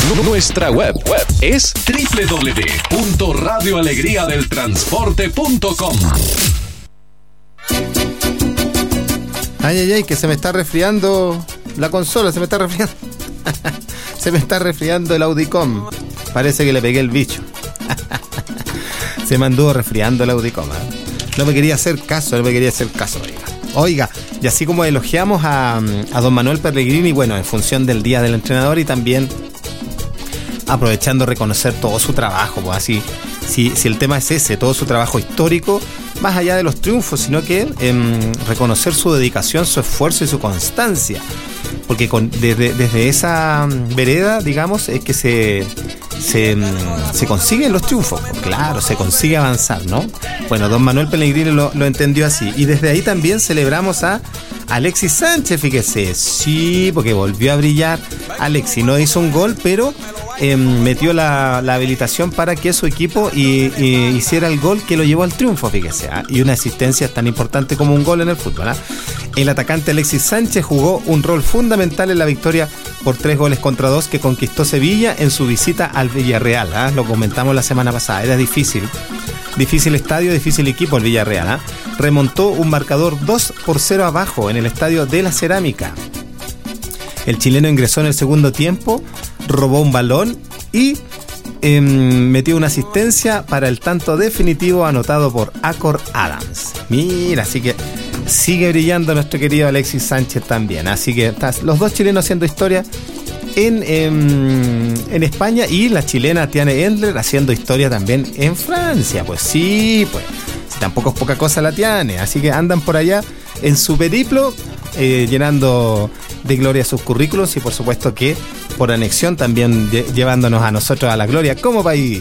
Nuestra web es www.radioalegriadeltransporte.com. Ay, que se me está resfriando la consola, se me está resfriando. Se me está resfriando el Audicom. Parece que le pegué el bicho. Se me anduvo resfriando el Audicom, ¿eh? No me quería hacer caso, Oiga, y así como elogiamos a don Manuel Pellegrini, bueno, en función del Día del Entrenador y también aprovechando reconocer todo su trabajo, pues así, si el tema es ese, todo su trabajo histórico, más allá de los triunfos, sino que reconocer su dedicación, su esfuerzo y su constancia, porque desde esa vereda, digamos, es que se consiguen los triunfos, pues claro, se consigue avanzar, ¿no? Bueno, don Manuel Pellegrini lo entendió así, y desde ahí también celebramos a Alexis Sánchez, fíjese, sí, porque volvió a brillar. Alexis no hizo un gol, pero metió la habilitación para que su equipo hiciera el gol que lo llevó al triunfo, fíjese, ¿eh? Y una asistencia tan importante como un gol en el fútbol, ¿eh? El atacante Alexis Sánchez jugó un rol fundamental en la victoria por 3-2 que conquistó Sevilla en su visita al Villarreal, ¿eh? Lo comentamos la semana pasada, era difícil estadio, difícil equipo el Villarreal, ¿eh? Remontó un marcador 2-0 abajo en el estadio de la Cerámica. El chileno ingresó en el segundo tiempo, robó un balón y metió una asistencia para el tanto definitivo anotado por Acor Adams. Mira, así que sigue brillando nuestro querido Alexis Sánchez también. Así que los dos chilenos haciendo historia en España, y la chilena Tiane Endler haciendo historia también en Francia. Pues sí, pues si tampoco es poca cosa la Tiane. Así que andan por allá en su periplo, llenando de gloria sus currículos y por supuesto que por anexión también llevándonos a nosotros a la gloria como país.